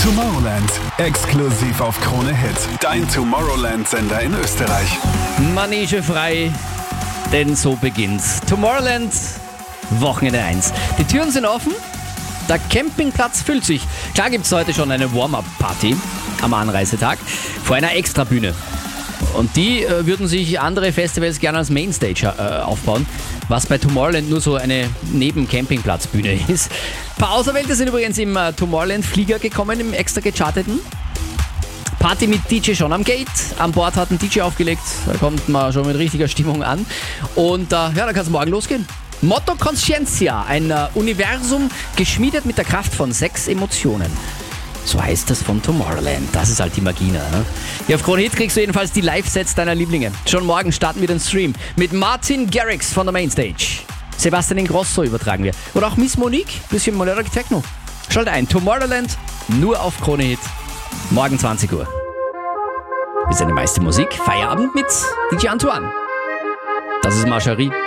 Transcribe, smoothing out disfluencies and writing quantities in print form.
Tomorrowland, exklusiv auf Krone Hit. Dein Tomorrowland-Sender in Österreich. Manege frei, denn so beginnt's. Tomorrowland, Wochenende 1. Die Türen sind offen, der Campingplatz füllt sich. Klar gibt's heute schon eine Warm-Up-Party am Anreisetag vor einer Extrabühne. Und die würden sich andere Festivals gerne als Mainstage aufbauen, was bei Tomorrowland nur so eine Neben-Campingplatzbühne ist. Ein paar Auserwählte sind übrigens im Tomorrowland-Flieger gekommen, im extra gecharteten. Party mit DJ schon am Gate. An Bord hat ein DJ aufgelegt, da kommt man schon mit richtiger Stimmung an. Und da kann es morgen losgehen. Motto Conscientia, ein Universum geschmiedet mit der Kraft von 6 Emotionen. So heißt das von Tomorrowland. Das ist halt die Magie, ne? Ja, auf Krone Hit kriegst du jedenfalls die Live-Sets deiner Lieblinge. Schon morgen starten wir den Stream mit Martin Garrix von der Mainstage. Sebastian Ingrosso übertragen wir. Oder auch Miss Monique, bisschen Melodic Techno. Schalt ein, Tomorrowland, nur auf Krone Hit. Morgen 20 Uhr. Wir sind die meiste Musik. Feierabend mit DJ Antoine. Das ist Marcherie.